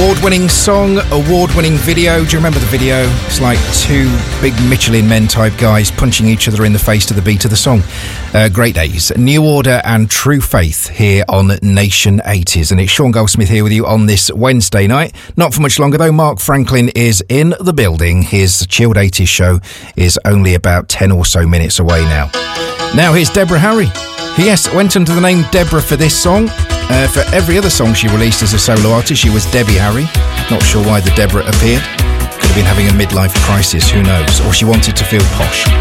Award-winning song, award-winning video. Do you remember the video? It's like two big Michelin men type guys punching each other in the face to the beat of the song. Great days. New Order and True Faith here on Nation 80s. And it's Sean Goldsmith here with you on this Wednesday night. Not for much longer though. Mark Franklin is in the building. His Chilled 80s show is only about 10 or so minutes away now. Now here's Deborah Harry. Yes, went under the name Deborah for this song. For every other song she released as a solo artist, she was Debbie Harry. Not sure why the Deborah appeared. Could have been having a midlife crisis, who knows? Or she wanted to feel posh.